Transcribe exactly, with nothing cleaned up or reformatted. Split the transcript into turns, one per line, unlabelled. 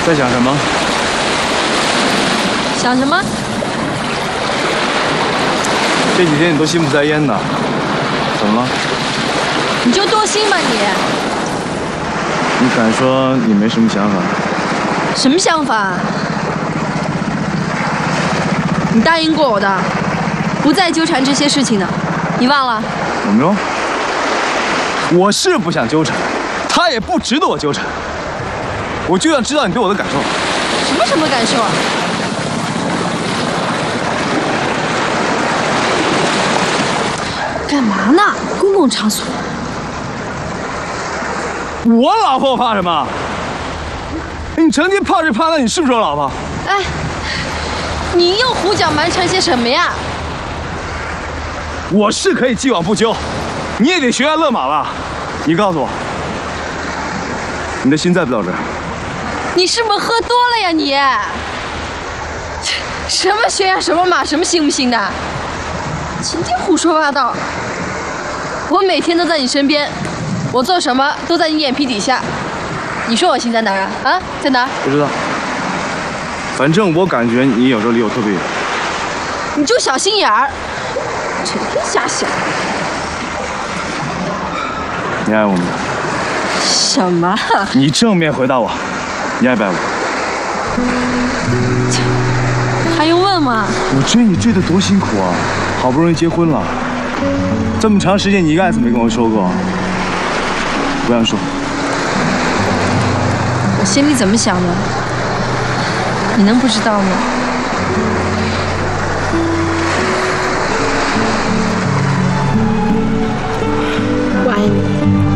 在想什么？
想什么？
这几天你都心不在焉的，怎么了？
你就多心吧你。
你敢说你没什么想法？
什么想法？你答应过我的，不再纠缠这些事情的，你忘了？
有没有？我是不想纠缠，他也不值得我纠缠。我就想知道你对我的感受。
什么什么感受啊？干嘛呢？公共场所。
我老婆我怕什么？你成天怕这怕那，你是不是我老婆？
哎，你又胡搅蛮缠些什么呀？
我是可以既往不咎，你也得悬崖勒马吧？你告诉我，你的心在不在这儿？
你是不是喝多了呀你？什么悬崖什么马，什么信不信的？成天胡说八道。我每天都在你身边，我做什么都在你眼皮底下。你说我心在哪儿啊？啊，在哪儿？
不知道。反正我感觉你有时候离我特别远。
你就小心眼儿，成天瞎想。
你爱我吗？
什么？
你正面回答我，你爱不爱我？
还用问吗？
我追你追得多辛苦啊，好不容易结婚了，这么长时间你一个爱字没跟我说过，不想说。
我心里怎么想的，你能不知道吗？我爱你。